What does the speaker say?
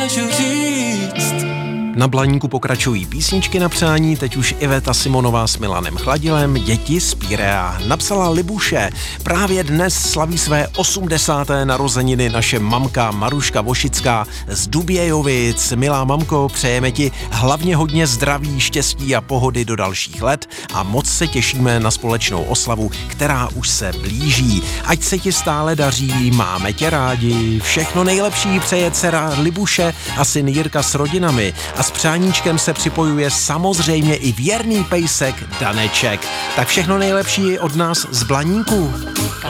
Na Blaníku pokračují písničky na přání, teď už Iveta Simonová s Milanem Chladilem, Děti z Pirea. Napsala Libuše, právě dnes slaví své 80. narozeniny naše mamka Maruška Vošická z Dubějovic. Milá mamko, přejeme ti hlavně hodně zdraví, štěstí a pohody do dalších let a moc se těšíme na společnou oslavu, která už se blíží. Ať se ti stále daří, máme tě rádi, všechno nejlepší přeje dcera Libuše a syn Jirka s rodinami. A s přáníčkem se připojuje samozřejmě i věrný pejsek Daneček. Tak všechno nejlepší od nás z Blaníku.